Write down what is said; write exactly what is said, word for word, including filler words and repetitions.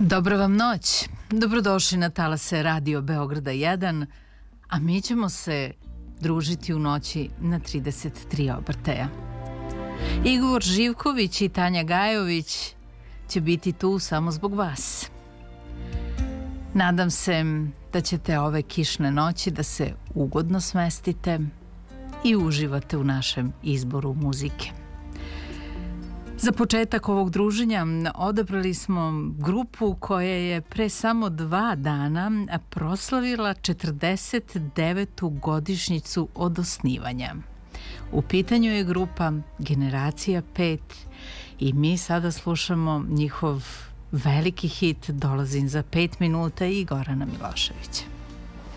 Dobra vam noć. Dobrodošli na talase Radio Beograda jedan, a mi ćemo se družiti u noći na trideset tri obrtaja. Igor Živković i Tanja Gajović će biti tu samo zbog vas. Nadam se da ćete ove kišne noći da se ugodno smestite i uživate u našem izboru muzike. Za početak ovog druženja odabrali smo grupu koja je pre samo dva dana proslavila četrdeset devetu godišnjicu od osnivanja. U pitanju je grupa Generacija pet i mi sada slušamo njihov veliki hit Dolazim za pet minuta i Gorana Miloševića.